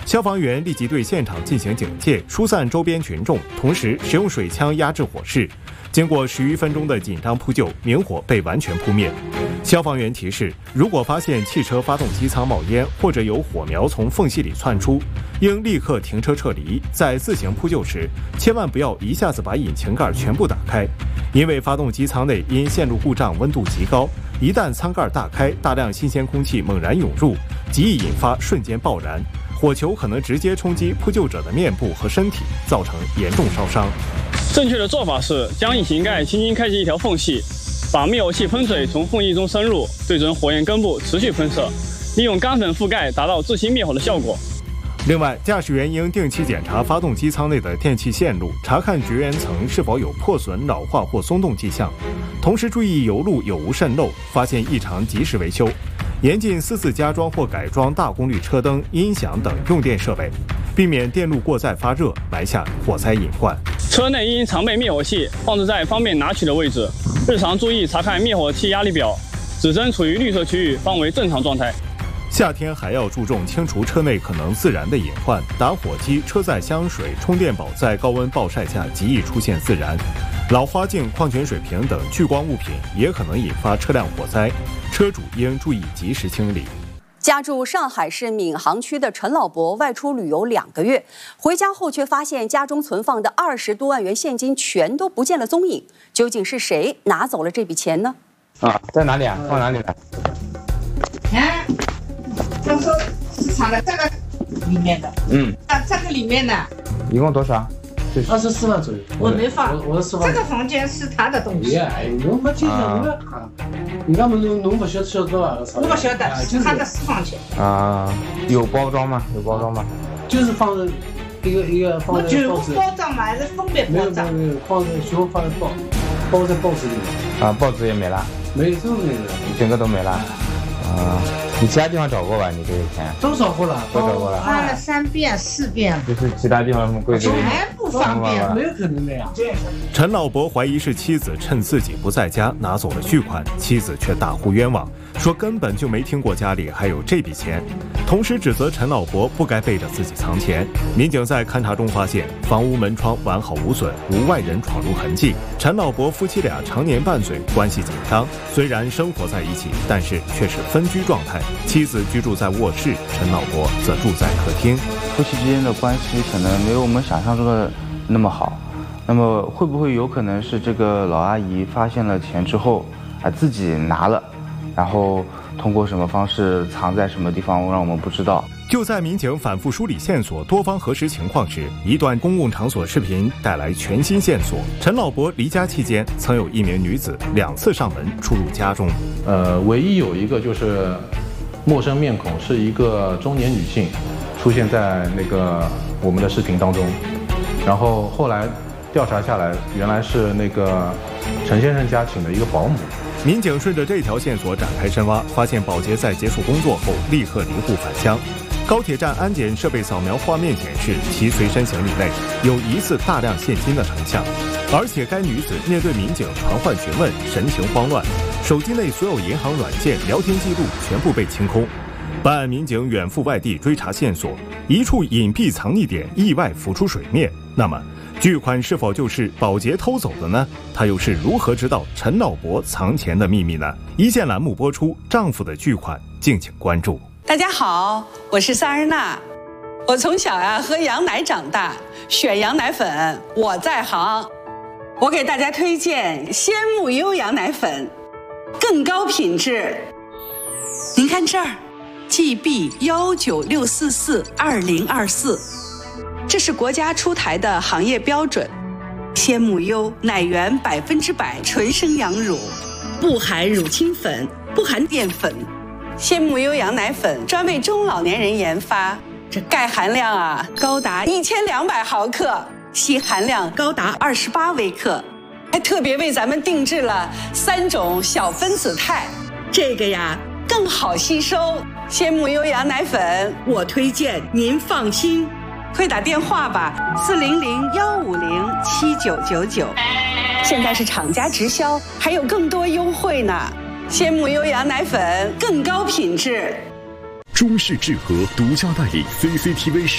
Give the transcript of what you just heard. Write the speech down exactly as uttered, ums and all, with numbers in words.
消防员立即对现场进行警戒，疏散周边群众，同时使用水枪压制火势。经过十余分钟的紧张扑救，明火被完全扑灭。消防员提示，如果发现汽车发动机舱冒烟，或者有火苗从缝隙里窜出，应立刻停车撤离。在自行扑救时，千万不要一下子把引擎盖全部打开，因为发动机舱内因线路故障温度极高，一旦舱盖大开，大量新鲜空气猛然涌入，极易引发瞬间爆燃，火球可能直接冲击扑救者的面部和身体，造成严重烧伤。 正确的做法是将引擎盖轻轻开启一条缝隙，把灭火器喷嘴从缝隙中深入，对准火焰根部持续喷射，利用干粉覆盖达到自行灭火的效果。 另外，驾驶员应定期检查发动机舱内的电气线路，查看绝缘层是否有破损、老化或松动迹象，同时注意油路有无渗漏，发现异常及时维修。严禁私自加装或改装大功率车灯、音响等用电设备，避免电路过载发热，埋下火灾隐患。 车内应常备灭火器，放置在方便拿取的位置。日常注意查看灭火器压力表，指针处于绿色区域方为正常状态。 夏天还要注重清除车内可能自燃的隐患，打火机、车载香水、充电宝在高温暴晒下极易出现自燃。老花镜、矿泉水瓶等聚光物品也可能引发车辆火灾，车主应注意及时清理。 家住上海市闵行区的陈老伯外出旅游两个月，回家后却发现家中存放的二十多万元现金全都不见了踪影。究竟是谁拿走了这笔钱呢？ 啊，在哪里啊？放哪里了？ 哎，他说市场的这个里面的， 嗯， 啊，这个里面的， 一共多少？ 二十四万左右， 我没放， 我我十万。 这个房间是他的东西。 哎，侬没听讲侬啊？你干嘛侬侬不晓晓得吧？ 我不晓得，是他的私房钱。 啊，有包装吗？有包装吗？ 就是放在一个一个放在全部报纸。 包装嘛，还是分别没有包装？ 没有没有，放在全部放在报，包在报纸里面。 啊，报纸也没了。 没有，这个没有， 整个都没了。啊，你其他地方找过吧？你这个钱都找过了， 都找过了。 翻了三遍四遍， 就是其他地方柜子里全部方便， 没有可能的呀。 陈老伯怀疑是妻子趁自己不在家拿走了巨款，妻子却大呼冤枉，说根本就没听过家里还有这笔钱，同时指责陈老伯不该背着自己藏钱。民警在勘查中发现，房屋门窗完好无损，无外人闯入痕迹。陈老伯夫妻俩常年拌嘴，关系紧张，虽然生活在一起，但是却是分居状态。妻子居住在卧室，陈老伯则住在客厅。 夫妻之间的关系可能没有我们想象中的那么好。那么会不会有可能是这个老阿姨发现了钱之后，啊自己拿了，然后通过什么方式藏在什么地方，让我们不知道？ 就在民警反复梳理线索、多方核实情况时，一段公共场所视频带来全新线索。陈老伯离家期间，曾有一名女子两次上门出入家中。 呃，唯一有一个就是陌生面孔，是一个中年女性，出现在那个我们的视频当中。然后后来调查下来，原来是那个陈先生家请的一个保姆。 民警顺着这条线索展开深挖，发现保洁在结束工作后立刻离户返乡。高铁站安检设备扫描画面显示，其随身行李内有疑似大量现金的成像，而且该女子面对民警传唤询问，神情慌乱，手机内所有银行软件、聊天记录全部被清空。办案民警远赴外地追查线索，一处隐蔽藏匿点意外浮出水面。那么巨款是否就是保洁偷走的呢？他又是如何知道陈老伯藏钱的秘密呢？一线栏目播出，丈夫的巨款，敬请关注。 大家好，我是萨日娜。我从小呀喝羊奶长大，选羊奶粉我在行。我给大家推荐鲜木优羊奶粉，更高品质。您看这儿 ，G B 幺九六四四二零二四，这是国家出台的行业标准。鲜木优奶源百分之百纯生羊乳，不含乳清粉，不含淀粉。鲜木优羊奶粉专为中老年人研发，这钙含量啊高达一千两百毫克，硒含量高达二十八微克，还特别为咱们定制了三种小分子肽，这个呀更好吸收。鲜木优羊奶粉我推荐，您放心。快打电话吧，四零零幺五零七九九九。现在是厂家直销，还有更多优惠呢。鲜木优羊奶粉更高品质。 中式制和独家代理 C C T V。